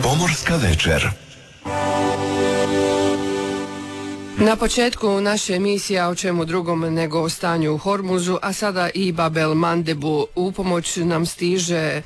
Pomorska večer. Na početku naše emisija o čemu drugom nego o stanju u Hormuzu, a sada i Bab el Mandebu. U pomoć nam stiže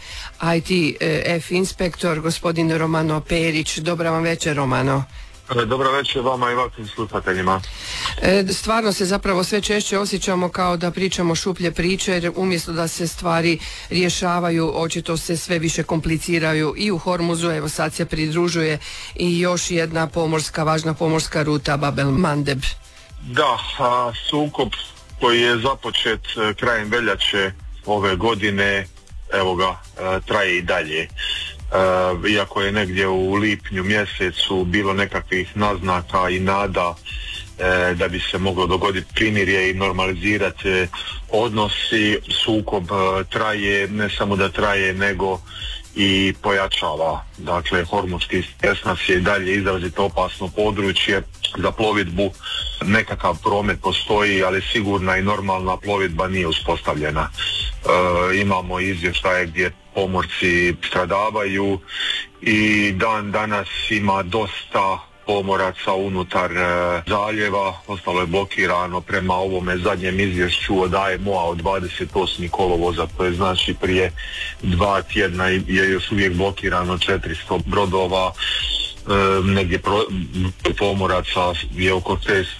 ITF inspektor gospodin Romano Perić. Dobra vam večer, Romano. Dobro večer vama i vašim slušateljima. Stvarno se zapravo sve češće osjećamo kao da pričamo šuplje priče, jer umjesto da se stvari rješavaju, očito se sve više kompliciraju i u Hormuzu. Evo sad se pridružuje i još jedna važna pomorska ruta Bab el Mandeb. Da, sukob koji je započet krajem veljače ove godine, evo ga, traje i dalje. Iako je negdje u lipnju mjesecu bilo nekakvih naznaka i nada da bi se moglo dogoditi primirje i normalizirati odnosi, sukob traje, ne samo da traje nego i pojačava. Dakle, Hormuzski tjesnac je i dalje izrazito opasno područje za plovidbu. Nekakav promet postoji, ali sigurna i normalna plovidba nije uspostavljena. Imamo izvještaje gdje pomorci stradavaju i dan danas ima dosta pomoraca unutar zaljeva. Ostalo je blokirano prema ovome zadnjem izvješću od AMO-a od 28. kolovoza, to je znači prije 2 tjedna je još uvijek blokirano 400 brodova. Negdje pomoraca je oko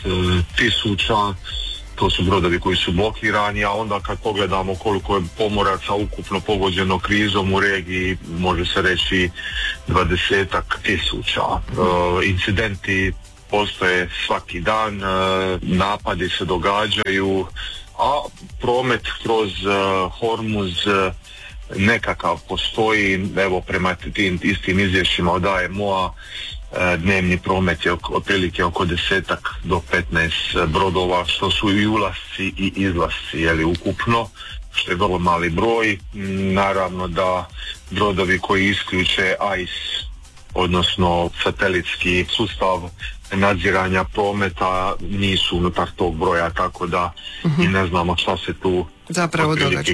6.000. To su brodovi koji su blokirani, a onda kad pogledamo koliko je pomoraca ukupno pogođeno krizom u regiji, može se reći 20-ak tisuća. Incidenti postoje svaki dan, napadi se događaju, a promet kroz Hormuz nekakav postoji. Evo, prema tim istim izvješćima od AMO-a dnevni promet je otprilike oko 10 do 15 brodova, što su i ulasci i izlasci, ukupno, što je vrlo mali broj. Naravno da brodovi koji isključe AIS, odnosno satelitski sustav nadziranja prometa, nisu unutar tog broja, tako da i ne znamo šta se tu zapravo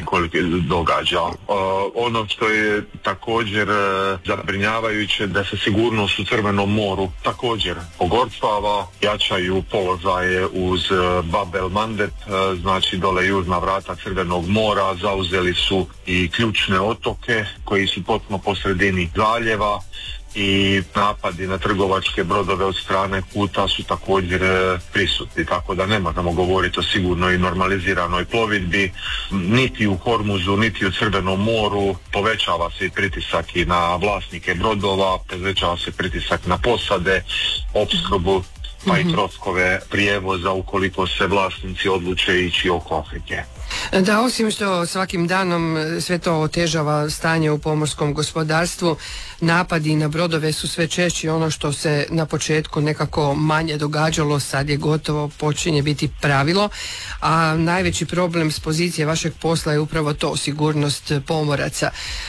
događa. Ono što je također zabrinjavajuće, da se sigurnost u Crvenom moru također pogoršava, jačaju položaje uz Bab el Mandeb, znači dole južna vrata Crvenog mora, zauzeli su i ključne otoke koji su potpuno po sredini zaljeva, i napadi na trgovačke brodove od strane Huta su također prisutni, tako da ne možemo govoriti o sigurnoj i normaliziranoj plovidbi niti u Hormuzu, niti u Crvenom moru. Povećava se i pritisak i na vlasnike brodova, povećava se pritisak na posade, opskrbu, pa i troškove prijevoza ukoliko se vlasnici odluče ići oko Afrike. Da, osim što svakim danom sve to otežava stanje u pomorskom gospodarstvu, napadi na brodove su sve češći. Ono što se na početku nekako manje događalo, sad je gotovo, počinje biti pravilo, a najveći problem s pozicije vašeg posla je upravo to, sigurnost pomoraca.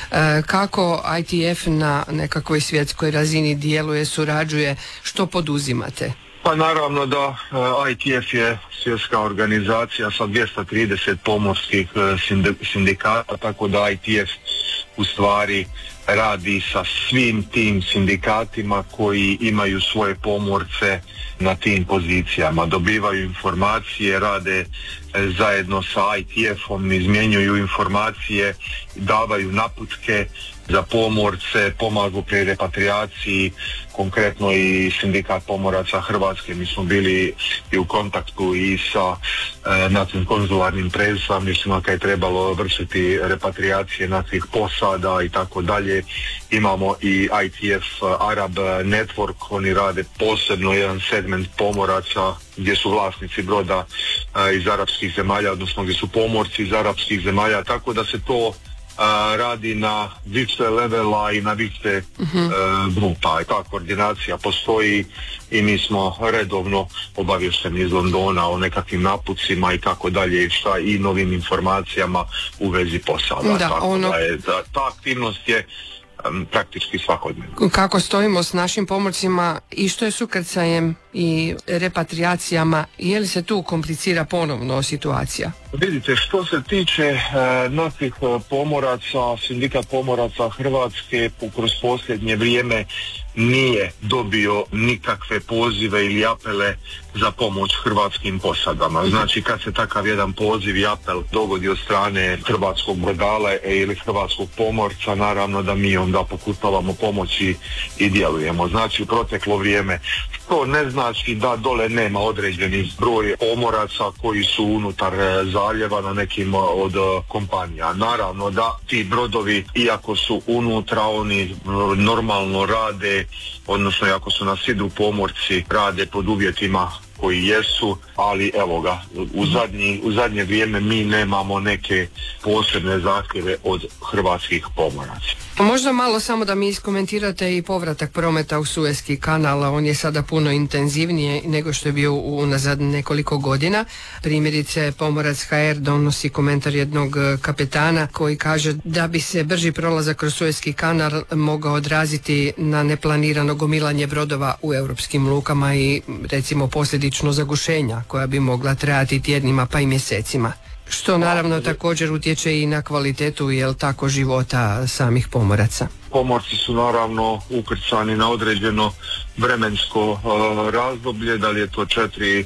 Kako ITF na nekakvoj svjetskoj razini djeluje, surađuje, što poduzimate? Pa naravno da ITF je svjetska organizacija sa 230 pomorskih sindikata, tako da ITF u stvari radi sa svim tim sindikatima koji imaju svoje pomorce na tim pozicijama, dobivaju informacije, rade zajedno sa ITF-om, izmjenjuju informacije, davaju naputke za pomorce, pomažu pri repatriaciji, konkretno i sindikat pomoraca Hrvatske. Mi smo bili i u kontaktu i sa nacionalnim konzularnim predstavnicima kad je trebalo vršiti repatriacije naših posada i tako dalje. Imamo i ITF Arab Network, oni rade posebno jedan segment pomoraca gdje su vlasnici broda iz arapskih zemalja, odnosno gdje su pomorci iz arapskih zemalja, tako da se to radi na više levela i na više grupa. I ta koordinacija postoji i mi smo redovno obavješteni iz Londona o nekakvim napucima i tako dalje, i novim informacijama u vezi posada. Ta aktivnost je praktički svakodnevno. Kako stojimo s našim pomorcima i što je s ukrcajem i repatriacijama. Je li se tu komplicira ponovno situacija? Vidite, što se tiče naših pomoraca, Sindikat pomoraca Hrvatske kroz posljednje vrijeme nije dobio nikakve pozive ili apele za pomoć hrvatskim posadama. Znači, kad se takav jedan poziv i apel dogodi od strane hrvatskog brodala ili hrvatskog pomorca, naravno da mi onda pokušavamo pomoći i djelujemo. Znači, u proteklo vrijeme, to ne znači da dole nema određeni broj pomoraca koji su unutar zaljeva na nekim od kompanija. Naravno da ti brodovi, iako su unutra, oni normalno rade, odnosno ako su na sidru pomorci, rade pod uvjetima koji jesu, ali evo ga, u zadnje vrijeme mi nemamo neke posebne zahtjeve od hrvatskih pomoraca. Možda malo samo da mi iskomentirate i povratak prometa u Suezki kanal. On je sada puno intenzivnije nego što je bio unazad nekoliko godina. Primjerice, Pomorac HR donosi komentar jednog kapetana koji kaže da bi se brži prolazak kroz Suezki kanal mogao odraziti na neplanirano gomilanje brodova u europskim lukama i recimo posljedično zagušenja koja bi mogla trajati tjednima pa i mjesecima. Što naravno također utječe i na kvalitetu, jel tako, života samih pomoraca. Pomorci su naravno ukrcani na određeno vremensko razdoblje, da li je to 4-5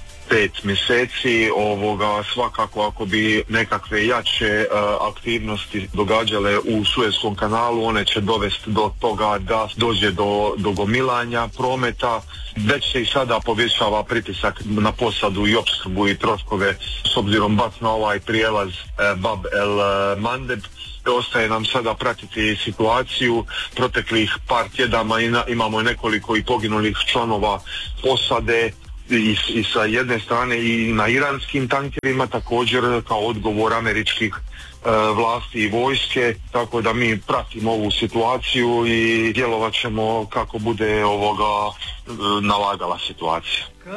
mjeseci. Svakako ako bi nekakve jače aktivnosti događale u Suezkom kanalu, one će dovesti do toga da dođe do gomilanja prometa. Već se i sada povećava pritisak na posadu i opskrbu i troškove s obzirom baš na ovaj prijelaz Bab el Mandeb. Ostaje nam sada pratiti situaciju. Proteklih par tjedana imamo nekoliko i poginulih članova posade i sa jedne strane i na iranskim tankerima, također kao odgovor američkih vlasti i vojske, tako da mi pratimo ovu situaciju i djelovat ćemo kako bude nalagala situacija.